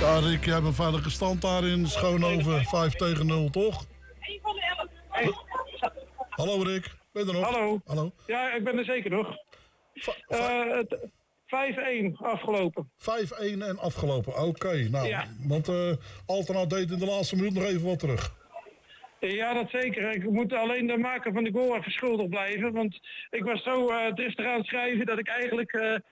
Ja, Rick, jij hebt een veilige stand daar in Schoonhoven. 5-0, toch? 1 van de 11. Hallo Rick, ben je er nog? Hallo. Ja, ik ben er zeker nog. 5-1 afgelopen. 5-1 en afgelopen, oké. Nou, ja. Want Altena deed in de laatste minuut nog even wat terug. Ja, dat zeker. Ik moet alleen de maker van de goal even schuldig blijven. Want ik was zo driftig aan het schrijven dat ik eigenlijk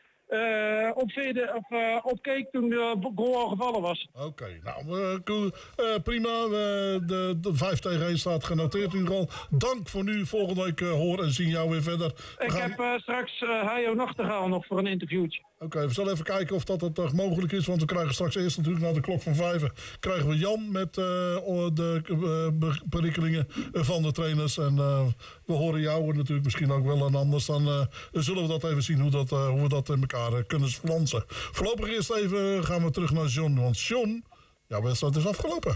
opkeek toen de goal al gevallen was. Oké, nou prima. De 5-1 staat genoteerd in ieder geval. Dank voor nu. Volgende week horen en zien jou weer verder. Ik heb straks Hajo Nachtegaal nog voor een interviewtje. Oké, we zullen even kijken of dat toch mogelijk is. Want we krijgen straks eerst natuurlijk na de klok van 5... krijgen we Jan met de berikkelingen van de trainers. En we horen jou natuurlijk misschien ook wel. En anders dan zullen we dat even zien hoe we dat in elkaar kunnen flansen. Voorlopig eerst even gaan we terug naar John. Want John, jouw wedstrijd is afgelopen.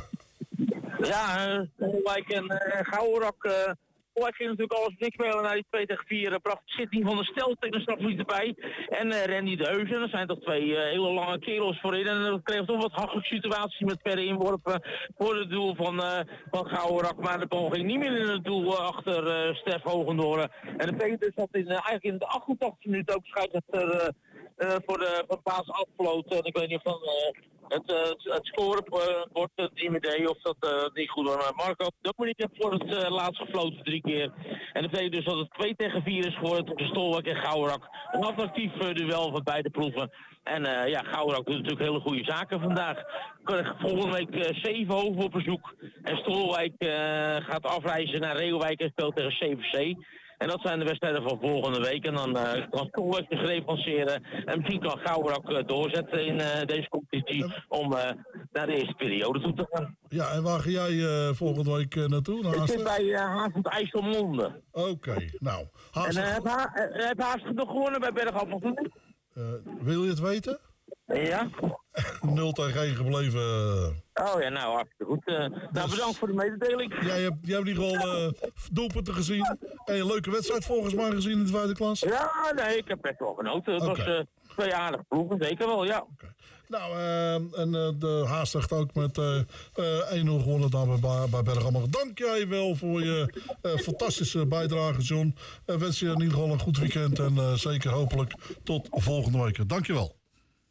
Ja, Stolwijk en Gouwenrak... Stolwijk ging natuurlijk alles niks spelen naar die 2-4. Bracht Schitting van der Stel tegen een strafgebied erbij. En Randy de Heuzen. Dat zijn toch twee hele lange kerels voorin. En dan kreeg toch wat hachelijke situatie met verre inworpen voor het doel van Gouwenrak. Maar de bal ging niet meer in het doel achter Stef Hogendoren. En de Peter zat eigenlijk in de 88 minuut ook scheidsrechter voor de paas afgefloten. En ik weet niet of dan het scorebord deed of dat niet goed was. Marco Dominic heeft voor het laatst gefloten 3 keer. En dat betekent dus dat het 2-4 is geworden tussen Stolwijk en Gouwenrak. Een attractief duel van beide ploegen. En Gouwenrak doet natuurlijk hele goede zaken vandaag. Volgende week 7 hoven op bezoek. En Stolwijk gaat afreizen naar Reeuwijk en speelt tegen CVC. En dat zijn de wedstrijden van volgende week. En dan kan Stolwijk zich revanceren. En misschien kan Gouwenrak doorzetten in deze competitie om naar de eerste periode toe te gaan. Ja, en waar ga jij volgende week naartoe? Ik zit bij Havend IJsselmonde. Oké, nou. En heb Haast nog gewonnen bij Berghamel? Wil je het weten? Ja. 0-1 gebleven. Oh ja, nou hartstikke goed. Nou, bedankt voor de mededeling. Jij hebt in ieder geval doelpunten gezien. En een leuke wedstrijd volgens mij gezien in de tweede klas. Ja, nee, ik heb best wel genoten. Het was 2 aardige ploegen, zeker wel, ja. Okay. Nou, en de Haast zegt ook met 1-0 gewonnen daar bij Berghamel. Dank jij wel voor je fantastische bijdrage, John. Wens je in ieder geval een goed weekend en zeker hopelijk tot volgende week. Dank je wel.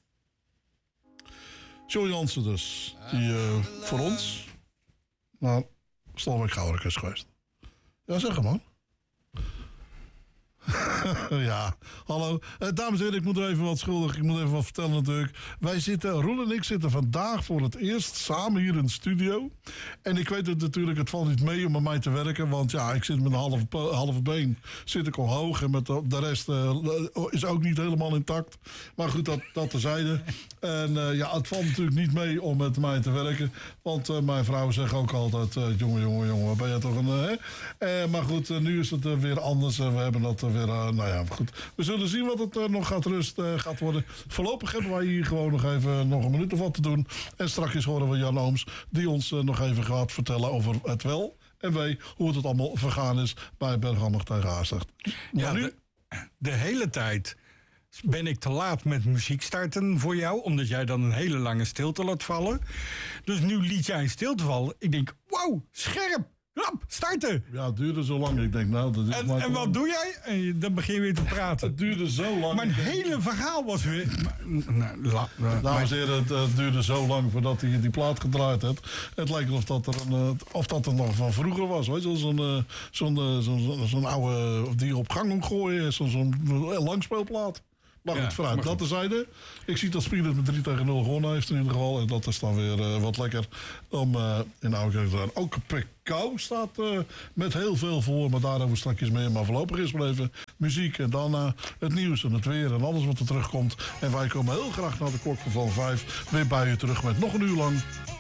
John Jansen dus, die voor ons naar Stolwijk Gouwenrak is geweest. Ja, zeg hem man. Ja, hallo. Dames en heren, ik moet er even wat schuldig. Ik moet even wat vertellen natuurlijk. Roel en ik zitten vandaag voor het eerst samen hier in de studio. En ik weet het natuurlijk, het valt niet mee om met mij te werken. Want ja, ik zit met een halve been zit ik al hoog. En met de rest is ook niet helemaal intact. Maar goed, dat terzijde. En het valt natuurlijk niet mee om met mij te werken. Want mijn vrouw zegt ook altijd, jongen, wat ben je toch een... maar goed, nu is het weer anders. We hebben dat weer... goed. We zullen zien wat het nog gaat worden. Voorlopig hebben wij hier gewoon nog een minuut of wat te doen. En straks horen we Jan Ooms, die ons nog even gaat vertellen over het wel en wee, hoe het allemaal vergaan is bij Berghamel tegen Haastrecht. Ja, nu... de hele tijd ben ik te laat met muziek starten voor jou, omdat jij dan een hele lange stilte laat vallen. Dus nu liet jij een stilte vallen. Ik denk, wow, scherp! Rap, starten! Ja, het duurde zo lang. Ik denk, nou, dat is en wat doe jij? En dan begin je weer te praten. Het duurde zo lang. Mijn hele verhaal was weer... Dames en heren, het duurde zo lang voordat hij die plaat gedraaid had. Het lijkt of dat er nog van vroeger was. Weet je, zo'n oude die op gang gooien. Zo'n langspeelplaat. Maar goed, vooruit. Dat terzijde. Ik zie dat Spielers met 3-0 gewonnen heeft in ieder geval. En dat is dan weer wat lekker om in Oudekerk te zijn. Ook Pekau staat met heel veel voor. Maar daarover straks meer. Maar voorlopig is maar even muziek. En dan het nieuws en het weer en alles wat er terugkomt. En wij komen heel graag naar de klok van 5 weer bij u terug met nog een uur lang